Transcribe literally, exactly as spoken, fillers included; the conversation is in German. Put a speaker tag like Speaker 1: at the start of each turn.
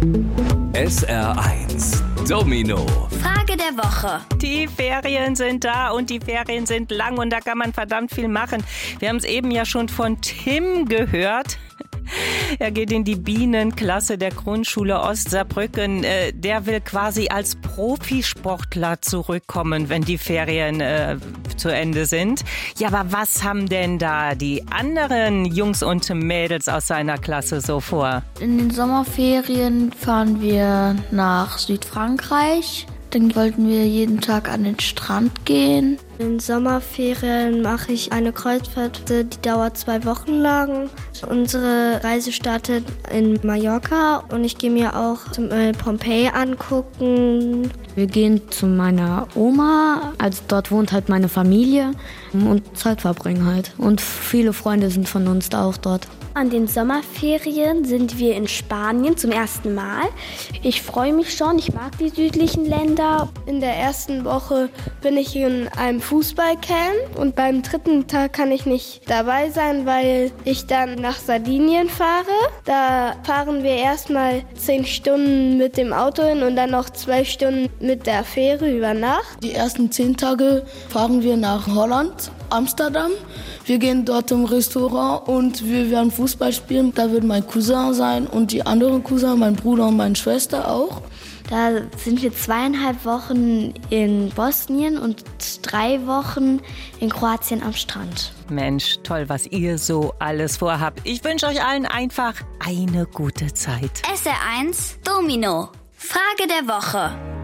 Speaker 1: S R eins Domino.
Speaker 2: Frage der Woche.
Speaker 3: Die Ferien sind da und die Ferien sind lang und da kann man verdammt viel machen. Wir haben es eben ja schon von Tim gehört. Er geht in die Bienenklasse der Grundschule Ostsaarbrücken. Äh, der will quasi als Profisportler zurückkommen, wenn die Ferien äh, zu Ende sind. Ja, aber was haben denn da die anderen Jungs und Mädels aus seiner Klasse so vor?
Speaker 4: In den Sommerferien fahren wir nach Südfrankreich. Dann wollten wir jeden Tag an den Strand gehen.
Speaker 5: In den Sommerferien mache ich eine Kreuzfahrt, die dauert zwei Wochen lang. Unsere Reise startet in Mallorca und ich gehe mir auch zum äh, Pompeji angucken.
Speaker 4: Wir gehen zu meiner Oma, also dort wohnt halt meine Familie und Zeit verbringen halt. Und viele Freunde sind von uns da auch dort.
Speaker 5: An den Sommerferien sind wir in Spanien zum ersten Mal. Ich freue mich schon, ich mag die südlichen Länder. In der ersten Woche bin ich in einem Fußballcamp und beim dritten Tag kann ich nicht dabei sein, weil ich dann nach Sardinien fahre. Da fahren wir erstmal zehn Stunden mit dem Auto hin und dann noch zwölf Stunden mit der Fähre über Nacht.
Speaker 6: Die ersten zehn Tage fahren wir nach Holland, Amsterdam. Wir gehen dort im Restaurant und wir werden Fußball spielen. Da wird mein Cousin sein und die anderen Cousins, mein Bruder und meine Schwester auch.
Speaker 4: Da sind wir zweieinhalb Wochen in Bosnien und drei Wochen in Kroatien am Strand.
Speaker 3: Mensch, toll, was ihr so alles vorhabt. Ich wünsche euch allen einfach eine gute Zeit.
Speaker 2: S R eins Domino. Frage der Woche.